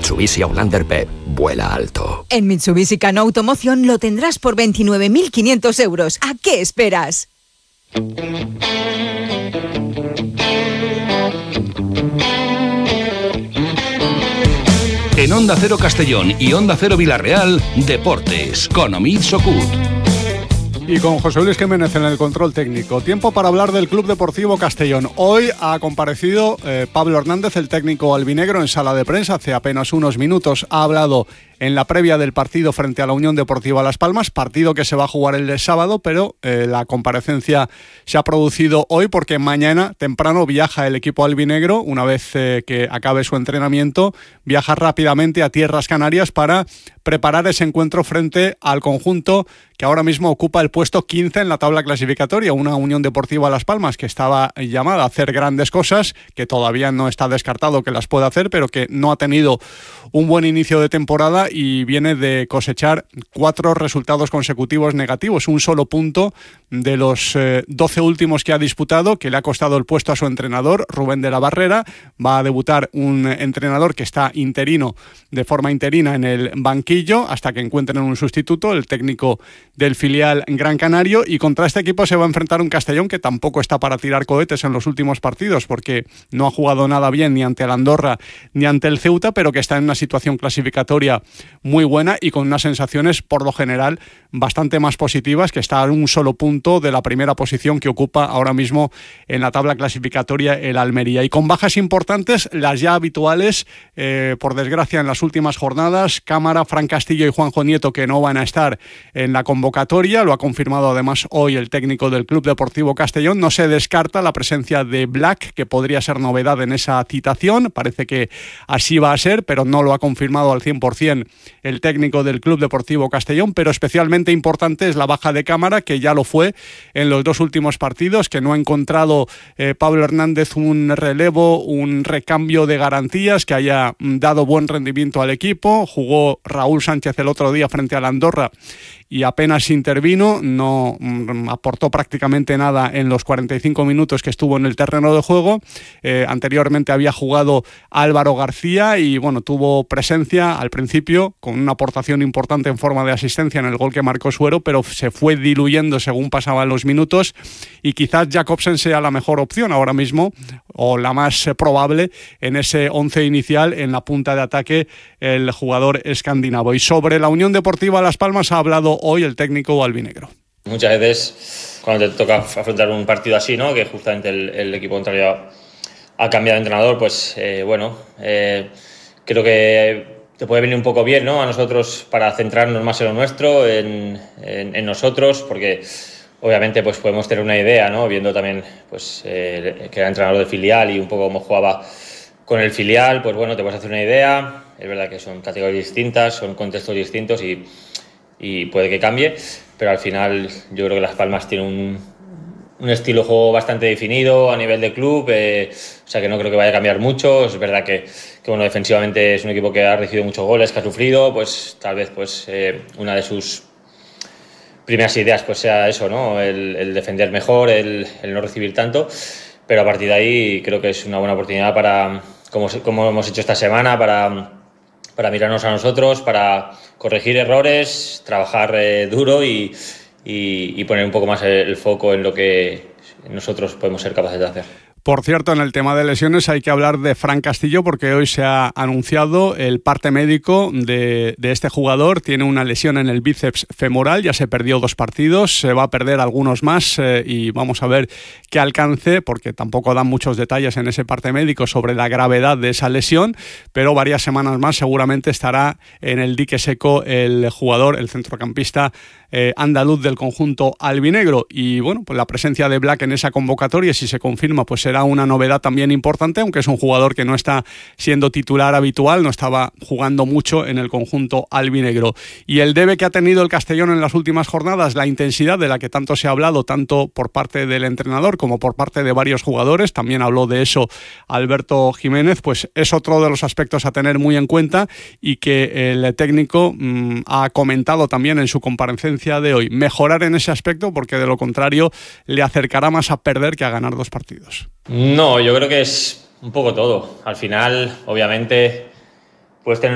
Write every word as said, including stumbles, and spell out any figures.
Mitsubishi Outlander P E P vuela alto. En Mitsubishi Cano Automoción lo tendrás por veintinueve mil quinientos euros. ¿A qué esperas? En Onda Cero Castellón y Onda Cero Villarreal, Deportes, con Omid Sokut. Y con José Luis Jiménez en el control técnico. Tiempo para hablar del Club Deportivo Castellón. Hoy ha comparecido eh, Pablo Hernández, el técnico albinegro, en sala de prensa. Hace apenas unos minutos ha hablado en la previa del partido frente a la Unión Deportiva Las Palmas, partido que se va a jugar el de sábado, pero eh, la comparecencia se ha producido hoy porque mañana temprano viaja el equipo albinegro, una vez eh, que acabe su entrenamiento, viaja rápidamente a Tierras Canarias para preparar ese encuentro frente al conjunto que ahora mismo ocupa el puesto quince en la tabla clasificatoria, una Unión Deportiva Las Palmas que estaba llamada a hacer grandes cosas, que todavía no está descartado que las pueda hacer, pero que no ha tenido un buen inicio de temporada y viene de cosechar cuatro resultados consecutivos negativos, un solo punto de los eh, doce últimos que ha disputado, que le ha costado el puesto a su entrenador, Rubén de la Barrera. Va a debutar un entrenador que está interino, de forma interina en el banquillo, hasta que encuentren un sustituto, el técnico del filial Gran Canario, y contra este equipo se va a enfrentar un Castellón que tampoco está para tirar cohetes en los últimos partidos, porque no ha jugado nada bien ni ante el Andorra ni ante el Ceuta, pero que está en una situación clasificatoria muy buena y con unas sensaciones por lo general bastante más positivas, que está a un solo punto de la primera posición que ocupa ahora mismo en la tabla clasificatoria el Almería, y con bajas importantes, las ya habituales eh, por desgracia en las últimas jornadas: Cámara, Fran Castillo y Juanjo Nieto, que no van a estar en la convocatoria. Lo ha confirmado además hoy el técnico del Club Deportivo Castellón. No se descarta la presencia de Black, que podría ser novedad en esa citación, parece que así va a ser, pero no lo ha confirmado al cien por ciento el técnico del Club Deportivo Castellón. Pero especialmente importante es la baja de Cámara, que ya lo fue en los dos últimos partidos, que no ha encontrado eh, Pablo Hernández un relevo, un recambio de garantías que haya dado buen rendimiento al equipo. Jugó Raúl Sánchez el otro día frente al Andorra y apenas intervino, no mm, aportó prácticamente nada en los cuarenta y cinco minutos que estuvo en el terreno de juego. Eh, anteriormente había jugado Álvaro García y bueno, tuvo presencia al principio con una aportación importante en forma de asistencia en el gol que marcó Suero, pero se fue diluyendo según pasaban los minutos, y quizás Jacobsen sea la mejor opción ahora mismo, o la más probable en ese once inicial en la punta de ataque, el jugador escandinavo. Y sobre la Unión Deportiva Las Palmas ha hablado hoy el técnico albinegro. Muchas veces cuando te toca afrontar un partido así, ¿no?, que justamente el, el equipo contrario ha cambiado de entrenador, pues eh, bueno, eh, creo que te puede venir un podo bien, ¿no?, a nosotros, para centrarnos más en lo nuestro, en, en, en nosotros, porque obviamente pues podemos tener una idea, ¿no?, viendo también pues eh, que era entrenador de filial y un poco cómo jugaba con el filial, pues bueno, te puedes hacer una idea. Es verdad que son categorías distintas, son contextos distintos y, y puede que cambie, pero al final yo creo que Las Palmas tiene un, un estilo de juego bastante definido a nivel de club, eh, o sea que no creo que vaya a cambiar mucho. Es verdad que, que bueno, defensivamente es un equipo que ha recibido muchos goles, que ha sufrido, pues tal vez pues eh, una de sus primeras ideas pues sea eso, ¿no?, el, el defender mejor, el, el no recibir tanto, pero a partir de ahí creo que es una buena oportunidad para, como, como hemos hecho esta semana, para, para mirarnos a nosotros, para corregir errores, trabajar eh, duro y, y, y poner un poco más el, el foco en lo que nosotros podemos ser capaces de hacer. Por cierto, en el tema de lesiones hay que hablar de Fran Castillo, porque hoy se ha anunciado el parte médico de, de este jugador. Tiene una lesión en el bíceps femoral, ya se perdió dos partidos, se va a perder algunos más eh, y vamos a ver qué alcance, porque tampoco dan muchos detalles en ese parte médico sobre la gravedad de esa lesión, pero varias semanas más seguramente estará en el dique seco el jugador, el centrocampista eh, andaluz del conjunto albinegro. Y bueno, pues la presencia de Black en esa convocatoria, si se confirma, pues será una novedad también importante, aunque es un jugador que no está siendo titular habitual, no estaba jugando mucho en el conjunto albinegro. Y el debe que ha tenido el Castellón en las últimas jornadas, la intensidad de la que tanto se ha hablado, tanto por parte del entrenador como por parte de varios jugadores, también habló de eso Alberto Jiménez, pues es otro de los aspectos a tener muy en cuenta y que el técnico mmm, ha comentado también en su comparecencia de hoy. Mejorar en ese aspecto, porque de lo contrario le acercará más a perder que a ganar dos partidos. No, yo creo que es un poco todo. Al final, obviamente, puedes tener